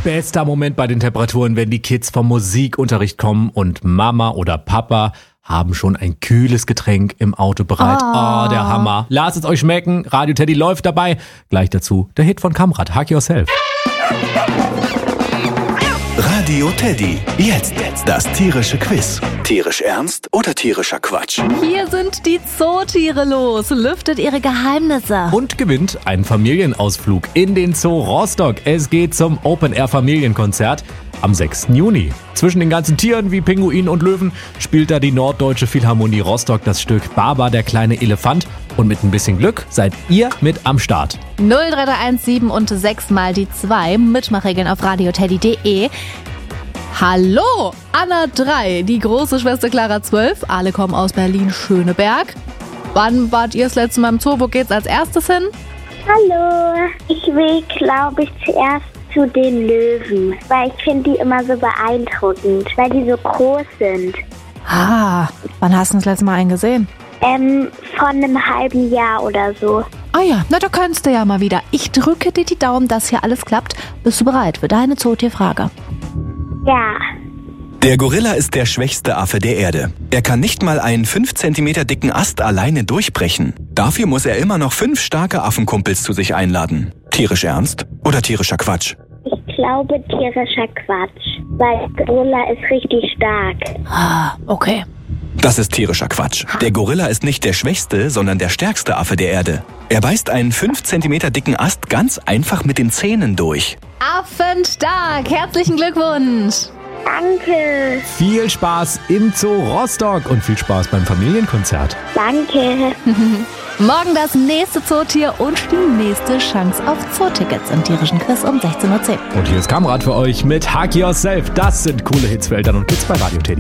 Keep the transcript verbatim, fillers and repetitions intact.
Bester Moment bei den Temperaturen, wenn die Kids vom Musikunterricht kommen und Mama oder Papa haben schon ein kühles Getränk im Auto bereit. Oh, oh der Hammer. Lasst es euch schmecken. Radio Teddy läuft dabei. Gleich dazu der Hit von Kamrat, Hug Yourself. Radio Teddy. Jetzt das tierische Quiz. Tierisch ernst oder tierischer Quatsch? Hier sind die Zootiere los. Lüftet ihre Geheimnisse. Und gewinnt einen Familienausflug in den Zoo Rostock. Es geht zum Open-Air-Familienkonzert am sechsten Juni. Zwischen den ganzen Tieren wie Pinguinen und Löwen spielt da die Norddeutsche Philharmonie Rostock das Stück Baba, der kleine Elefant. Und mit ein bisschen Glück seid ihr mit am Start. null drei drei eins sieben und sechs mal die zwei. Mitmachregeln auf radioteddy punkt de. Hallo, Anna drei, die große Schwester Clara zwölf. Alle kommen aus Berlin-Schöneberg. Wann wart ihr das letzte Mal im Zoo? Wo geht's als erstes hin? Hallo, ich will, glaube ich, zuerst zu den Löwen, weil ich finde die immer so beeindruckend, weil die so groß sind. Ah, wann hast du das letzte Mal einen gesehen? Ähm, von einem halben Jahr oder so. Ah ja, na da kannst du ja mal wieder. Ich drücke dir die Daumen, dass hier alles klappt. Bist du bereit für deine Zootierfrage? Ja. Der Gorilla ist der schwächste Affe der Erde. Er kann nicht mal einen fünf Zentimeter dicken Ast alleine durchbrechen. Dafür muss er immer noch fünf starke Affenkumpels zu sich einladen. Tierisch ernst oder tierischer Quatsch? Ich glaube tierischer Quatsch, weil Gorilla ist richtig stark. Ah, okay. Das ist tierischer Quatsch. Der Gorilla ist nicht der schwächste, sondern der stärkste Affe der Erde. Er beißt einen fünf Zentimeter dicken Ast ganz einfach mit den Zähnen durch. Affenstark, herzlichen Glückwunsch. Danke. Viel Spaß im Zoo Rostock und viel Spaß beim Familienkonzert. Danke. Morgen das nächste Zootier und die nächste Chance auf Zootickets im tierischen Quiz um sechzehn Uhr zehn. Und hier ist Kamrat für euch mit Hug Yourself. Das sind coole Hits für Eltern und Kids bei Radio Teddy.